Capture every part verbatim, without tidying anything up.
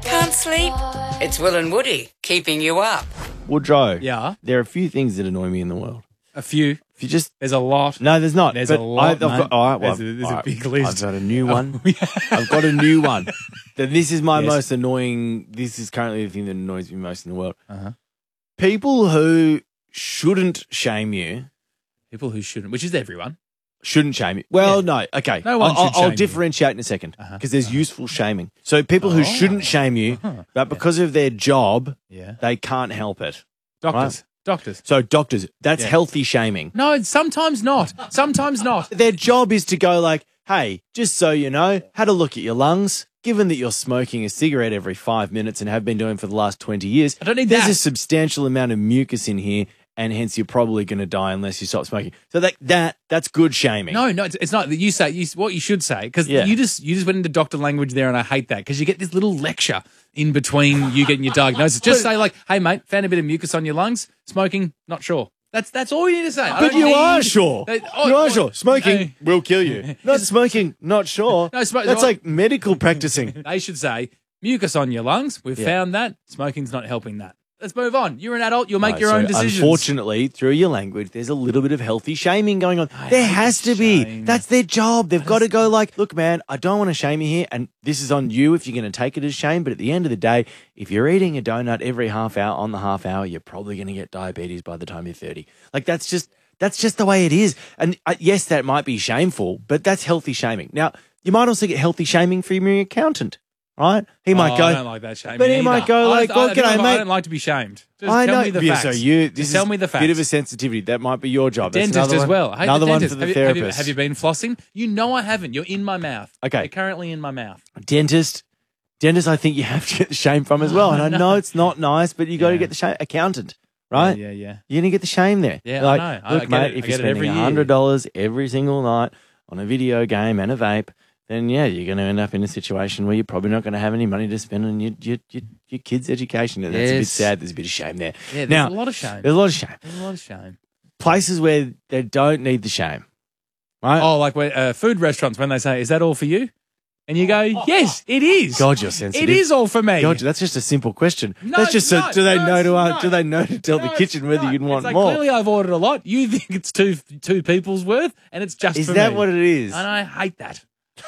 Can't sleep? It's Will and Woody keeping you up. Woodrow. Yeah. There are a few things that annoy me in the world. A few. If you just There's a lot. no, there's not. There's but a lot, I, I've mate. got, all right, well, There's a- there's a all right, big list. I've got a new one. Oh, yeah. I've got a new one. Then this is my Yes. most annoying. This is currently the thing that annoys me most in the world. Uh-huh. People who shouldn't shame you People who shouldn't, which is everyone. shouldn't shame you. Well, no, okay. No one I'll, I'll, should shame I'll you. differentiate in a second because Uh-huh. there's useful shaming. So people who Oh. shouldn't shame you, Uh-huh. but because of their job, Yeah. they can't help it. Doctors. Doctors. So doctors, that's Yeah. healthy shaming. No, sometimes not. Sometimes not. Their job is to go like, hey, just so you know, had a look at your lungs. Given that you're smoking a cigarette every five minutes and have been doing for the last twenty years, I don't need there's that. a substantial amount of mucus in here, and hence you're probably going to die unless you stop smoking. So that that that's good shaming. No, no, it's, it's not that you say you, what you should say because Yeah. you just you just went into doctor language there, and I hate that because you get this little lecture in between you getting your diagnosis. Just say like, "Hey, mate, found a bit of mucus on your lungs. Smoking, not sure." That's that's all you need to say. I But don't you need- are sure. They- oh, you are oh, sure. Smoking no. will kill you. Not smoking, not sure. No, smoke- That's like medical practicing. They should say mucus on your lungs. We've Yeah. found that smoking's not helping that. Let's move on. You're an adult. You'll make Right, your so own decisions. Unfortunately, through your language, there's a little bit of healthy shaming going on. there hate has to be. shame. That's their job. They've got to go like, look, man, I don't want to shame you here, and this is on you if you're going to take it as shame. But at the end of the day, if you're eating a donut every half hour on the half hour, you're probably going to get diabetes by the time you're thirty. Like that's just that's just the way it is. And uh, yes, that might be shameful, but that's healthy shaming. Now, you might also get healthy shaming from your accountant. Right? He might Oh, go. I don't like that shaming. But he either. might go I- like, I, well, I, g'day, I, mate. don't like to be shamed. Just I tell know. me the yeah, facts. so you, Just this tell is me the facts. bit of a sensitivity. That might be your job. That's Dentist another as one- well. I hate Another the one dentist. for the have, you, have, you, therapist. have you been flossing? You know I haven't. You're in my mouth. Okay. You're currently in my mouth. Dentist, dentist. I think you have to get the shame from as well. And I know it's not nice, but you got to Yeah. get the shame. Accountant, right? Yeah, yeah. yeah. You're gonna get the shame there. Yeah, like, I know. I Look, get mate, it. if I you're get it every spending year. hundred dollars every single night on a video game and a vape, then yeah, you're going to end up in a situation where you're probably not going to have any money to spend on your your your, your kids' education. And that's a bit Yes. sad. There's a bit of shame there. Yeah, there's now, a lot of shame. there's a lot of shame. There's a lot of shame. Places where they don't need the shame, right? Oh, like where, uh, food restaurants when they say, "Is that all for you?" And you go, "Yes, it is. God, you're sensitive. It is all for me." God, that's just a simple question. No, that's just no, a, do they no, know to it's uh, do not. they know to tell No, the kitchen it's whether not. you'd want it's like, more? Clearly, I've ordered a lot. You think it's two two people's worth, and it's just Is for that me. what it is? And I hate that.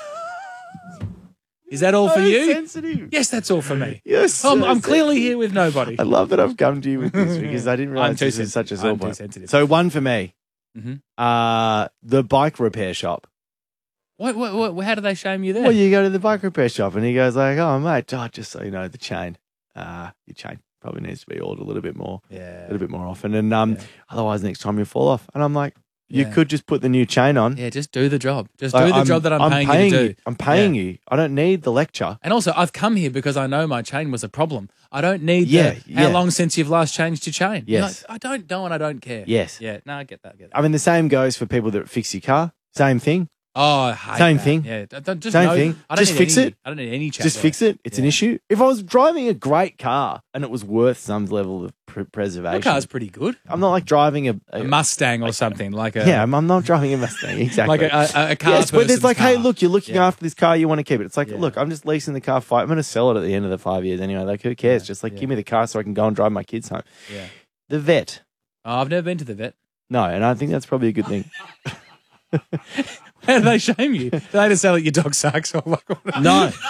Is that all for So you? sensitive. Yes, that's all for me. Yes, I'm, so I'm clearly sensitive. here with nobody. I love that I've come to you with this because I didn't I'm realize too this is such a sensitive. sore I'm too point. sensitive. So one for me, Mhm. uh, the bike repair shop. What, what, what, how do they shame you there? Well, you go to the bike repair shop and he goes like, "Oh, mate, oh, just so you know, the chain, uh, your chain probably needs to be oiled a little bit more, a yeah. little bit more often, and um, Yeah. otherwise next time you fall off." And I'm like, "You Yeah. could just put the new chain on." Yeah, just do the job. Just Like, do the job that I'm, paying, you to do. I'm paying you. I don't need the lecture. And also, I've come here because I know my chain was a problem. I don't need Yeah, the, how yeah. long since you've last changed your chain? Yes. No, I don't know and I don't care. Yes. Yeah, no, I get that. I get that. I mean, the same goes for people that fix your car. Same thing. Oh, I hate Same that. thing. Yeah, I don't, just Same know- thing. I don't Just need fix any, it. I don't need any chat Just there. fix it. It's an Yeah. issue. If I was driving a great car and it was worth some level of pr- preservation, Your car's pretty good. I'm not like driving a, A Mustang or something like a yeah, I'm, I'm not driving a Mustang exactly. like a, a, a car. Yes, but it's person's like, hey, car. look, you're looking Yeah. after this car, you want to keep it. It's like, Yeah. look, I'm just leasing the car. Five, I'm going to sell it at the end of the five years anyway. Like, who cares? Just like, Yeah. give me the car so I can go and drive my kids home. Yeah. The vet, Oh, I've never been to the vet. no, and I think that's probably a good thing. How do they shame you? Do they just sell it your dog sucks or like what? No.